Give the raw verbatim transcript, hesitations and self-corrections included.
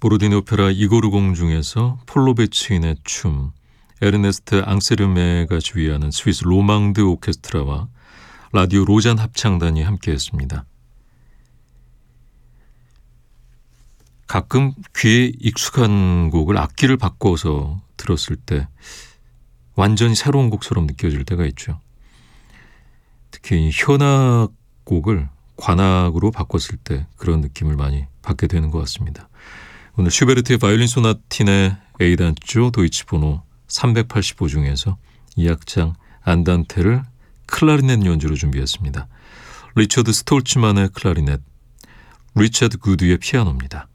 보로디니 오페라 이고르 공중에서 폴로베츠인의 춤, 에르네스트 앙세르메가 지휘하는 스위스 로망드 오케스트라와 라디오 로잔 합창단이 함께했습니다. 가끔 귀에 익숙한 곡을 악기를 바꿔서 들었을 때 완전히 새로운 곡처럼 느껴질 때가 있죠. 특히 현악곡을 관악으로 바꿨을 때 그런 느낌을 많이 받게 되는 것 같습니다. 오늘 슈베르트의 바이올린 소나티네 에이단조 도이치 번호 삼백팔십오 중에서 이 악장 안단테를 클라리넷 연주로 준비했습니다. 리처드 스톨츠만의 클라리넷, 리차드 구드의 피아노입니다.